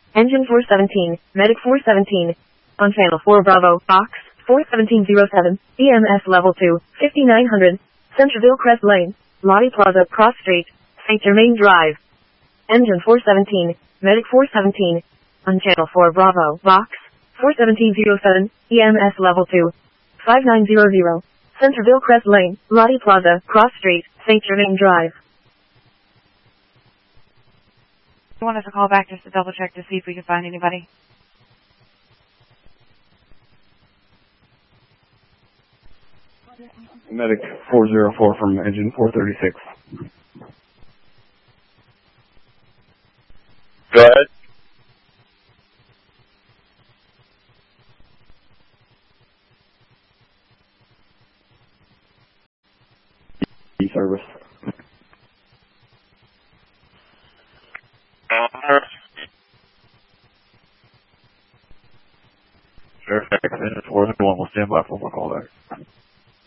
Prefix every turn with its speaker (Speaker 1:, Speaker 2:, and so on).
Speaker 1: Engine 417, Medic 417. On channel 4 Bravo, box 41707, EMS level 2, 5900, Centerville Crest Lane, Lottie Plaza, Cross Street, St. Germain Drive. Engine 417, Medic 417. On channel 4 Bravo, box 41707, EMS level 2, 5900, Centerville Crest Lane, Lottie Plaza, Cross Street, St. Germain Drive.
Speaker 2: You want us to call back just to double check to see if we can find anybody?
Speaker 3: Medic 404 from engine 436.
Speaker 4: Go ahead.
Speaker 3: Service.
Speaker 4: Sure, engine 401 will stand by for my call back.